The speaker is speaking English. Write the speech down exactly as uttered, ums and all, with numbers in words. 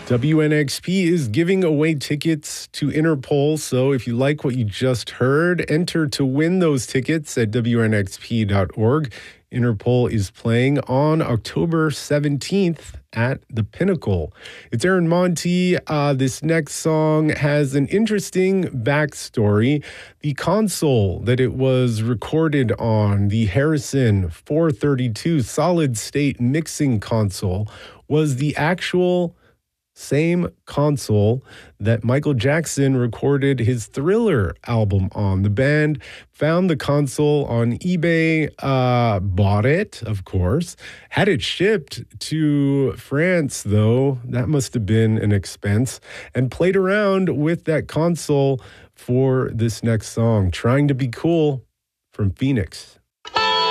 W N X P is giving away tickets to Interpol, so if you like what you just heard, enter to win those tickets at W N X P dot org. Interpol is playing on October seventeenth at the Pinnacle. It's Aaron Monti. Uh, this next song has an interesting backstory. The console that it was recorded on, the Harrison four thirty-two solid-state mixing console, was the actual same console that Michael Jackson recorded his Thriller album on. The band found the console on eBay, uh, bought it, of course, had it shipped to France, though. That must have been an expense, and played around with that console for this next song, Trying to Be Cool from Phoenix.